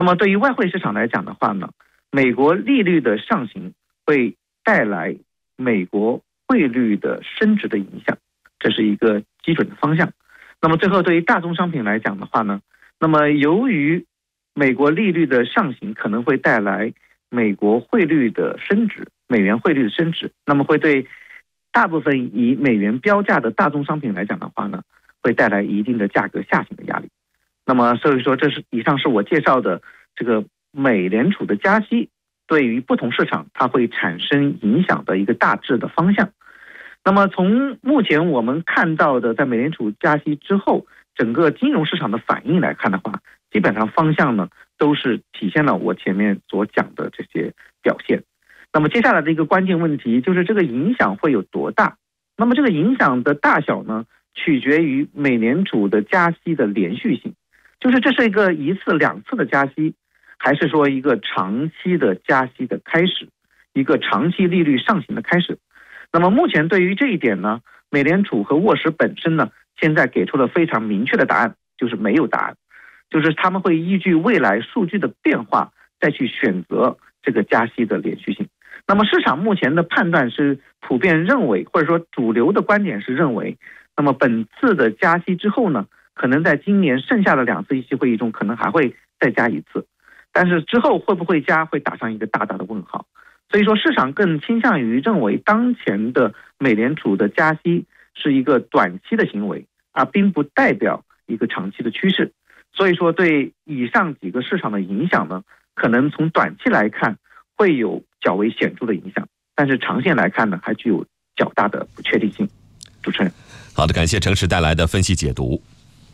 那么对于外汇市场来讲的话呢，美国利率的上行会带来美国汇率的升值的影响，这是一个基准的方向。那么最后对于大宗商品来讲的话呢，那么由于美国利率的上行可能会带来美国汇率的升值，美元汇率的升值，那么会对大部分以美元标价的大宗商品来讲的话呢，会带来一定的价格下行的压力。那么所以说以上是我介绍的这个美联储的加息对于不同市场它会产生影响的一个大致的方向。那么从目前我们看到的在美联储加息之后整个金融市场的反应来看的话，基本上方向呢都是体现了我前面所讲的这些表现。那么接下来的一个关键问题就是这个影响会有多大？那么这个影响的大小呢，取决于美联储的加息的连续性，就是这是一次两次的加息，还是说一个长期的加息的开始，一个长期利率上行的开始。那么目前对于这一点呢，美联储和沃什本身呢，现在给出了非常明确的答案，就是没有答案，就是他们会依据未来数据的变化再去选择这个加息的连续性。那么市场目前的判断是普遍认为，或者说主流的观点是认为，那么本次的加息之后呢，可能在今年剩下的2次议息会议中可能还会再加一次，但是之后会不会加会打上一个大大的问号。所以说市场更倾向于认为当前的美联储的加息是一个短期的行为，而并不代表一个长期的趋势。所以说对以上几个市场的影响呢，可能从短期来看会有较为显著的影响，但是长线来看呢，还具有较大的不确定性。主持人， 好的，感谢程实带来的分析解读。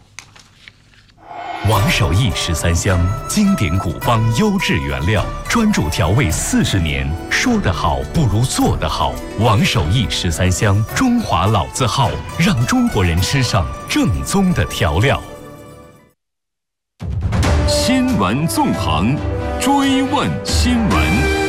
王守义13香，经典古方，优质原料，专注调味40年。说得好不如做得好。王守义13香，中华老字号，让中国人吃上正宗的调料。 新闻纵横，追问新闻。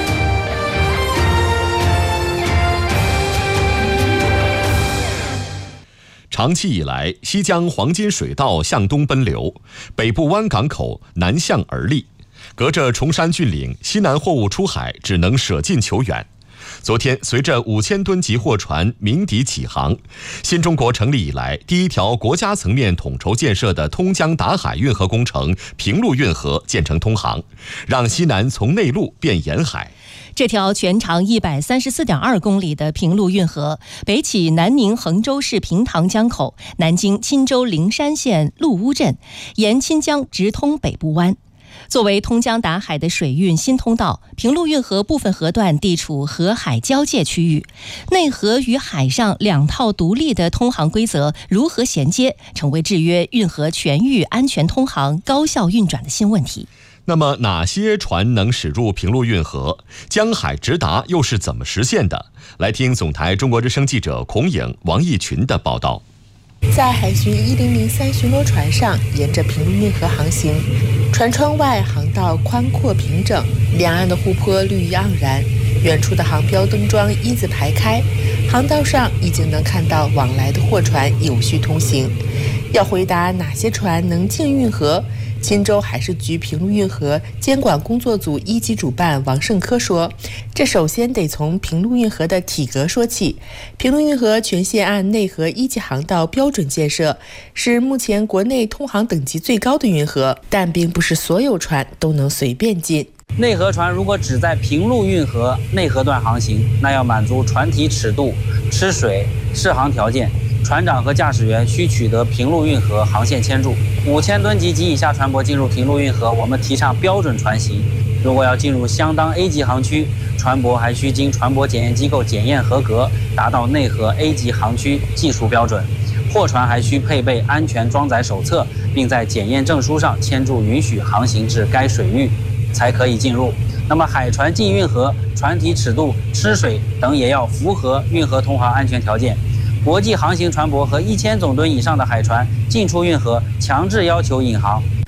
长期以来，西江黄金水道向东奔流，北部湾港口南向而立，隔着崇山峻岭，西南货物出海只能舍近求远。昨天，随着5000吨级货船鸣笛启航，新中国成立以来第一条国家层面统筹建设的通江达海运河工程平陆运河建成通航，让西南从内陆变沿海。 这条全长134.2公里的平陆运河，北起南宁衡州市平塘江口，南经钦州灵山县陆乌镇，沿钦江直通北部湾。作为通江达海的水运新通道，平陆运河部分河段地处河海交界区域，内河与海上2套独立的通航规则如何衔接，成为制约运河全域安全通航、高效运转的新问题。 那么哪些船能驶入平陆运河？江海直达又是怎么实现的？来听总台中国之声记者孔颖、王义群的报道。 在海巡1003巡逻船上，沿着平陆运河航行，船窗外航道宽阔平整，两岸的湖泊绿意盎然，远处的航标灯桩一字排开，航道上已经能看到往来的货船有序通行。要回答哪些船能进运河，钦州海事局平陆运河监管工作组1级主办王胜科说，这首先得从平陆运河的体格说起。平陆运河全线按内河1级航道标准建设，是目前国内通航等级最高的运河，但并不是所有船都能随便进。 内河船如果只在平陆运河内河段航行，那要满足船体尺度、吃水、适航条件，船长和驾驶员需取得平陆运河航线签注。5000吨级及以下船舶进入平陆运河，我们提倡标准船型。如果要进入相当 A 级航区，船舶还需经船舶检验机构检验合格，达到内河 A 级航区技术标准。货船还需配备安全装载手册，并在检验证书上签注允许航行至该水域，才可以进入。那么海船进运河，船体尺度、吃水等也要符合运河通航安全条件。国际航行船舶和1000总吨以上的海船进出运河，强制要求引航。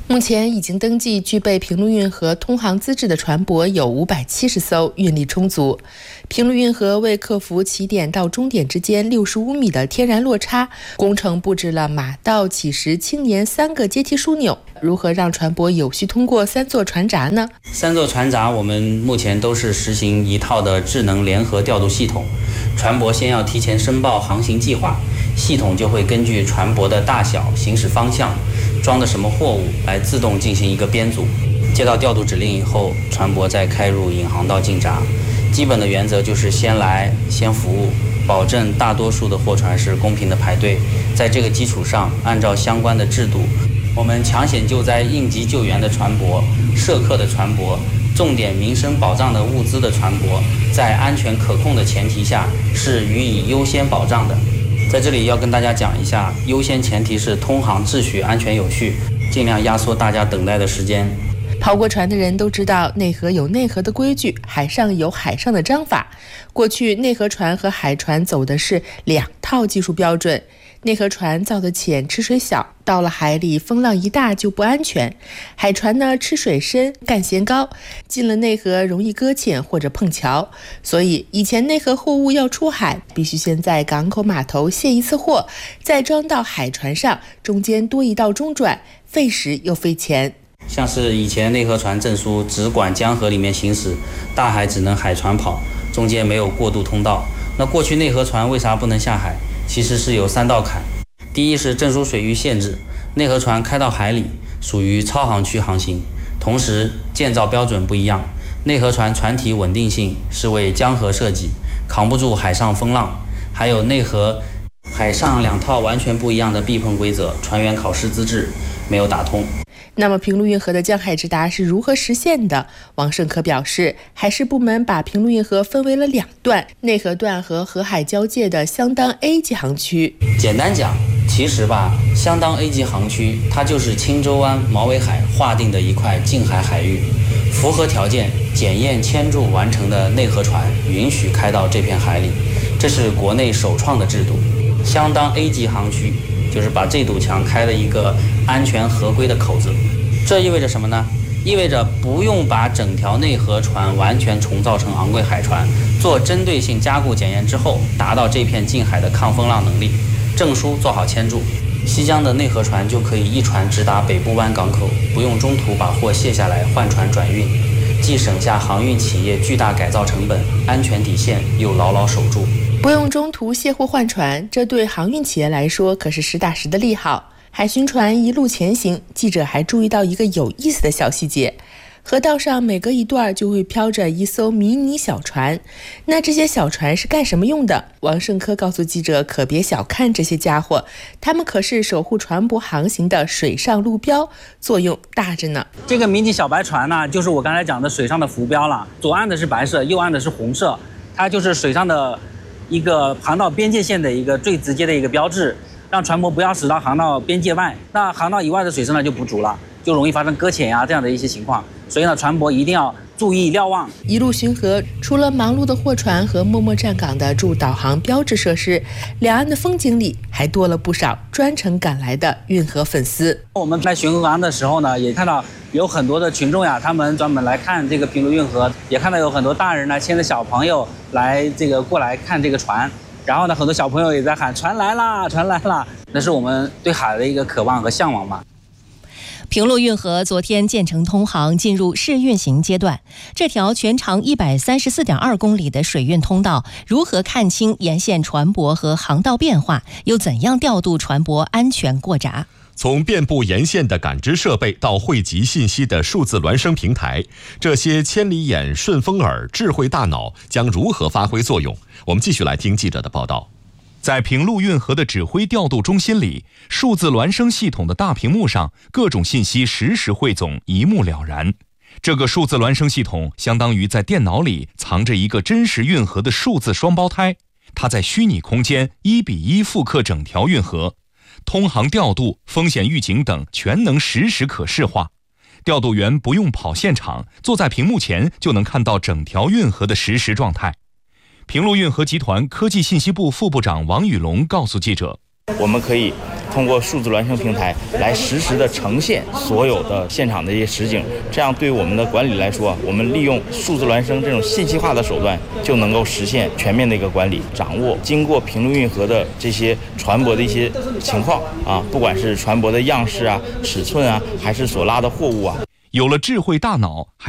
目前已经登记具备平陆运河通航资质的船舶有570艘，运力充足。平陆运河为克服起点到终点之间65米的天然落差，工程布置了马道、起石、青年3个阶梯枢纽。如何让船舶有序通过3座船闸呢 ？3座船闸我们目前都是实行一套的智能联合调度系统。船舶先要提前申报航行计划，系统就会根据船舶的大小、行驶方向、装的什么货物来自动进行一个编组。接到调度指令以后，船舶再开入引航道进闸。基本的原则就是先来先服务，保证大多数的货船是公平的排队。在这个基础上，按照相关的制度，我们抢险救灾、应急救援的船舶、涉客的船舶、重点民生保障的物资的船舶，在安全可控的前提下是予以优先保障的。在这里要跟大家讲一下，优先前提是通航秩序安全有序，尽量压缩大家等待的时间。 跑过船的人都知道，内河有内河的规矩，海上有海上的章法。过去内河船和海船走的是2套技术标准。内河船造得浅，吃水小，到了海里风浪一大就不安全。海船呢，吃水深，干舷高，进了内河容易搁浅或者碰桥。所以以前内河货物要出海，必须先在港口码头卸一次货，再装到海船上，中间多一道中转，费时又费钱。 像是以前内河船证书只管江河里面行驶，大海只能海船跑，中间没有过渡通道。那过去内河船为啥不能下海？其实是有3道坎。第一是证书水域限制，内河船开到海里属于超航区航行，同时建造标准不一样，内河船船体稳定性是为江河设计，扛不住海上风浪。还有内河海上2套完全不一样的避碰规则，船员考试资质没有打通。 那么平陆运河的江海直达是如何实现的？王胜科表示，海事部门把平陆运河分为了2段，内河段和河海交界的相当 A 级航区。 简单讲，其实相当 A 级航区它就是青洲湾毛尾海划定的一块近海海域，符合条件检验签注完成的内河船允许开到这片海里，这是国内首创的制度。相当 A 级航区就是把这堵墙开了一个安全合规的口子。这意味着什么呢？意味着不用把整条内河船完全重造成昂贵海船，做针对性加固检验之后，达到这片近海的抗风浪能力，证书做好签注，西江的内河船就可以一船直达北部湾港口，不用中途把货卸下来换船转运，既省下航运企业巨大改造成本，安全底线又牢牢守住。 不用中途卸货换船，这对航运企业来说可是实打实的利好。海巡船一路前行，记者还注意到一个有意思的小细节，河道上每隔一段就会飘着一艘迷你小船。那这些小船是干什么用的？王胜科告诉记者，可别小看这些家伙，他们可是守护船舶航行的水上路标，作用大着呢。 这个迷你小白船呢，就是我刚才讲的水上的浮标了，左岸的是白色，右岸的是红色，它就是水上的一个航道边界线的一个最直接的一个标志，让船舶不要驶到航道边界外。那航道以外的水深呢就不足了，就容易发生搁浅这样的一些情况。所以呢，船舶一定要注意瞭望。 一路巡河，除了忙碌的货船和默默站岗的驻导航标志设施，两岸的风景里还多了不少专程赶来的运河粉丝。 我们在巡河岸的时候呢，也看到有很多的群众他们专门来看这个平陆运河，也看到有很多大人呢牵着小朋友来过来看这个船。然后呢，很多小朋友也在喊船来啦，船来啦，那是我们对海的一个渴望和向往嘛。 平陆运河昨天建成通航，进入试运行阶段。这条全长134.2公里的水运通道，如何看清沿线船舶和航道变化，又怎样调度船舶安全过闸？ 从遍布沿线的感知设备到汇集信息的数字孪生平台，这些千里眼、顺风耳、智慧大脑将如何发挥作用？我们继续来听记者的报道。 在平陆运河的指挥调度中心里，数字孪生系统的大屏幕上，各种信息实时汇总，一目了然。这个数字孪生系统相当于在电脑里藏着一个真实运河的数字双胞胎，它在虚拟空间1:1复刻整条运河，通航调度、风险预警等全能实时可视化。调度员不用跑现场，坐在屏幕前就能看到整条运河的实时状态。平陆运河集团科技信息部副部长王宇龙告诉记者， 我们可以通过数字孪生平台来实时的呈现所有的现场的一些实景，这样对我们的管理来说，我们利用数字孪生这种信息化的手段，就能够实现全面的一个管理，掌握经过平陆运河的这些船舶的一些情况啊，不管是船舶的样式啊、尺寸啊，还是所拉的货物啊。 有了智慧大脑，还